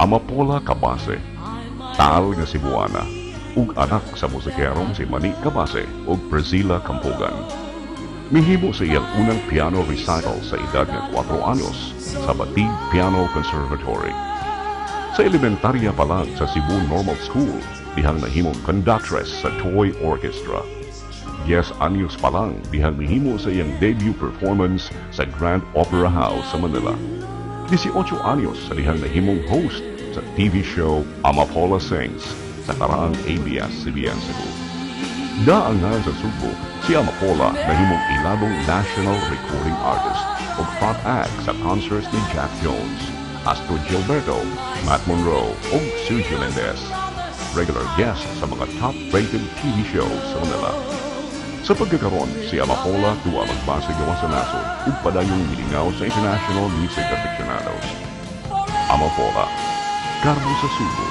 Amapola Cabase, taal nga Cebuana, ug anak sa musikerong si Manny Cabase ug Priscilla Campogan. Mihimo sa iyang unang piano recital sa edad nga 4 anyos sa Batig Piano Conservatory. Sa elementarya pa lang sa Cebu Normal School, dihang nahimong conductress sa Toy Orchestra. 10 anyos pa lang dihang mihimo sa iyang debut performance sa Grand Opera House sa Manila. 18 anyos sa dihang nahimong host sa TV show Amapola Sings sa karaang ABS-CBN Cebu. Daangan sa Subo, si Amapola nahimong ilabong national recording artist o front act sa concerts ni Jack Jones, Astro Gilberto, Matt Monroe o Suzy Mendez. Regular guest sa mga top-rated TV shows sa Manila. Sa pagkakaroon, si Amapola tuwa magbasig gawa sa nasod ug padayong milingaw sa International Music Aficionados. Amapola, Carlos sa Subo,